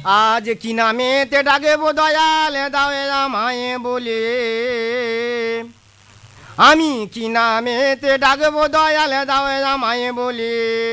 আজ কি নামেতে ডাকবো দয়াল দাও আমায় বলে, আমি কি নামেতে ডাকবো দয়াল দাও আমায় বলে।